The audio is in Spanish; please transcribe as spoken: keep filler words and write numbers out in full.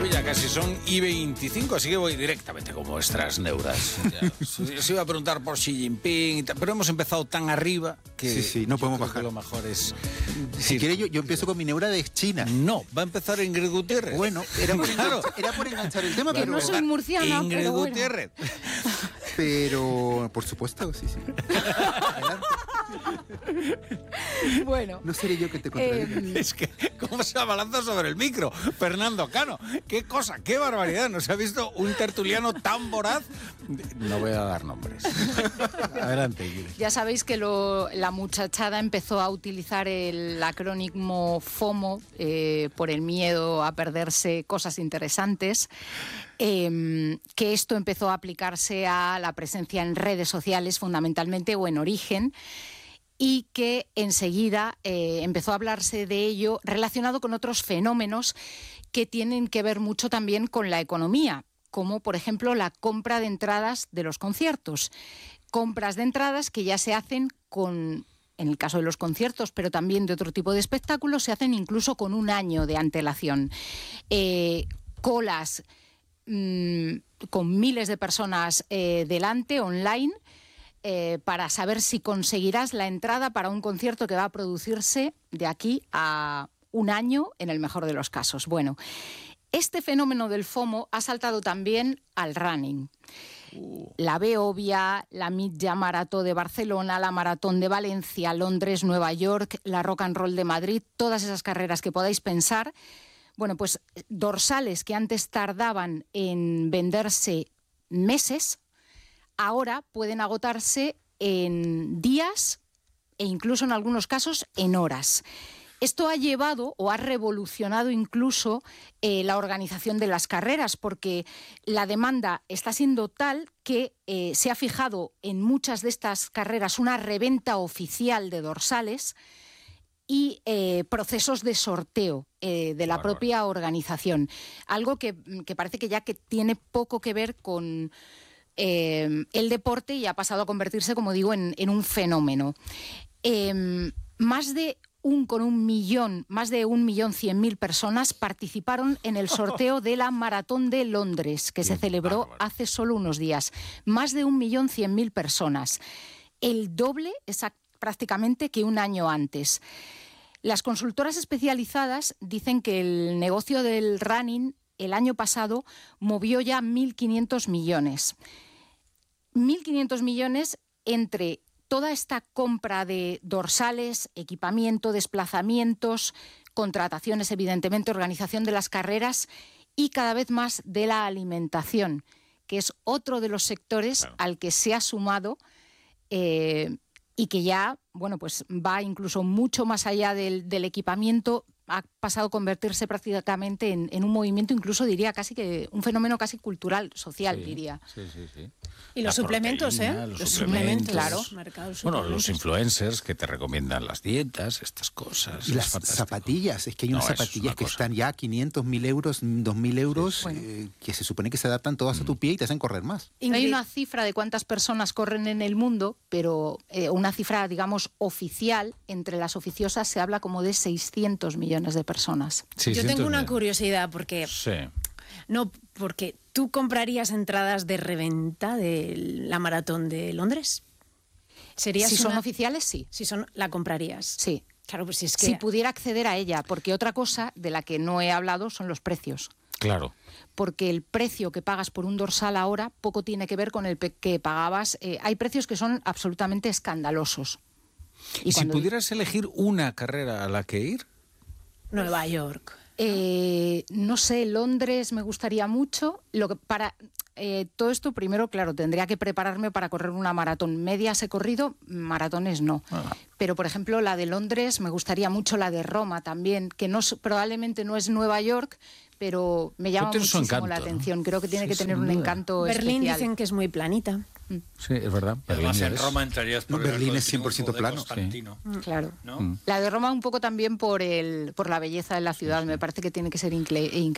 Ya casi son y veinticinco, así que voy directamente con vuestras neuras. Ya, se iba a preguntar por Xi Jinping, y tal, pero hemos empezado tan arriba que sí, sí, no podemos bajar. Lo mejor es... Si quiere, yo, yo empiezo con mi neura de China. No, va a empezar Ingrid Gutiérrez. Bueno, era por, claro. enganchar, era por enganchar el tema, que pero... no soy murciana, Ingrid pero bueno. Gutiérrez. Pero, por supuesto, sí, sí. Adelante. Bueno. No seré yo que te contradiga. Eh, Es que, ¿cómo se abalanza sobre el micro? Fernando Cano, qué cosa, qué barbaridad. No se ha visto un tertuliano tan voraz. No voy a dar nombres. Adelante, Ingrid. Ya sabéis que lo, la muchachada empezó a utilizar el acrónimo FOMO eh, por el miedo a perderse cosas interesantes. Eh, que esto empezó a aplicarse a la presencia en redes sociales fundamentalmente o en origen, y que enseguida eh, empezó a hablarse de ello relacionado con otros fenómenos que tienen que ver mucho también con la economía, como por ejemplo la compra de entradas de los conciertos. Compras de entradas que ya se hacen con, en el caso de los conciertos, pero también de otro tipo de espectáculos, se hacen incluso con un año de antelación. Eh, colas mmm, con miles de personas eh, delante, online, Eh, para saber si conseguirás la entrada para un concierto que va a producirse de aquí a un año, en el mejor de los casos. Bueno, este fenómeno del FOMO ha saltado también al running. Uh. La Beovia, la Mitja Marató de Barcelona, la Maratón de Valencia, Londres, Nueva York, la Rock and Roll de Madrid, todas esas carreras que podáis pensar. Bueno, pues dorsales que antes tardaban en venderse meses, ahora pueden agotarse en días e incluso en algunos casos en horas. Esto ha llevado o ha revolucionado incluso eh, la organización de las carreras, porque la demanda está siendo tal que eh, se ha fijado en muchas de estas carreras una reventa oficial de dorsales y eh, procesos de sorteo eh, de la Bárbaro. propia organización. Algo que, que parece que ya que tiene poco que ver con... Eh, el deporte, y ha pasado a convertirse, como digo, en, en un fenómeno. Eh, más de un con un millón, más de un millón cien mil personas participaron en el sorteo de la Maratón de Londres, que Qué se celebró bárbaro. hace solo unos días. Más de un millón cien mil personas. El doble, exact, prácticamente, que un año antes. Las consultoras especializadas dicen que el negocio del running el año pasado movió ya mil quinientos millones. mil quinientos millones entre toda esta compra de dorsales, equipamiento, desplazamientos, contrataciones, evidentemente, organización de las carreras y cada vez más de la alimentación, que es otro de los sectores claro. al que se ha sumado eh, y que ya, bueno, pues va incluso mucho más allá del, del equipamiento. Ha pasado a convertirse prácticamente en, en un movimiento, incluso diría casi que un fenómeno casi cultural, social, sí, diría. Sí, sí, sí. Y los La suplementos, proteína, ¿eh? Los, los suplementos, claro. Bueno, los influencers que te recomiendan las dietas, estas cosas. Y las zapatillas, es que hay unas no, zapatillas una que cosa. están ya a quinientos mil euros, dos mil euros, sí, bueno. eh, que se supone que se adaptan todas mm. a tu pie y te hacen correr más. No hay una cifra de cuántas personas corren en el mundo, pero eh, una cifra, digamos, oficial, entre las oficiosas se habla como de seiscientos millones de personas. Yo tengo una curiosidad, porque... Sí. No, porque ¿tú comprarías entradas de reventa de la Maratón de Londres? ¿Serías si una... son oficiales, sí. Si son, ¿la comprarías? Sí. Claro, pues si es que... Si pudiera acceder a ella, porque otra cosa de la que no he hablado son los precios. Claro. Porque el precio que pagas por un dorsal ahora poco tiene que ver con el que pagabas. Eh, hay precios que son absolutamente escandalosos. ¿Y, ¿Y si pudieras elegir una carrera a la que ir? Nueva York. Eh, no sé, Londres me gustaría mucho. Lo que para eh, todo esto, primero, claro, tendría que prepararme para correr una maratón. Medias he corrido, maratones no. Ah. Pero, por ejemplo, la de Londres, me gustaría mucho la de Roma también, que no probablemente no es Nueva York, pero me llama muchísimo encanto, la atención. ¿No? Creo que tiene sí, que tener un encanto Berlín especial. Dicen que es muy planita. Sí, es verdad. Además, en Roma entrarías por no, el Berlín es cien por ciento plano. Sí. Claro. ¿No? La de Roma un poco también por el por la belleza de la ciudad. Sí, sí. Me parece que tiene que ser increíble.